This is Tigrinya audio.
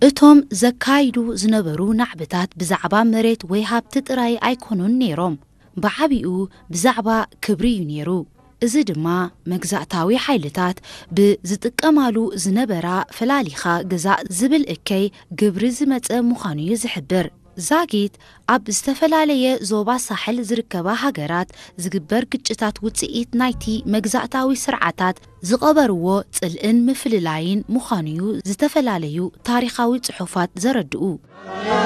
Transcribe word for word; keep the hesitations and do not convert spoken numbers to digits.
እቶም ዘካይዱ ዝነበሩ ናዕብታት ብዛዕባ መሬት ወይ ሃብቲ ጥራይ ኣይኮኑን ነይሮም ብዓቢኡ ብዛዕባ ክብሪ እዩ ነይሩ እዚ ድማ መግዛእታዊ ሓይልታት ብዝጥቀማሉ ዝነበራ ፈላሊኻ ገዛእ ዝብል እከይ ግብሪ ዝመፀ ምዃኑ እዩ ዝሕብር ዛጊት ኣብ ዝተፈላለየ ዞባ ሳሕል ዝርከባ ሃገራት ዝግበር ግጭታት ውፅኢት ናይቲ መግዛእታዊ ስርዓታት ዝቐበርዎ ጽልእን ምፍልላይን ምዃኑ እዩ ዝተፈላለዩ ታሪኻዊ ጽሑፋት ዘረድኡ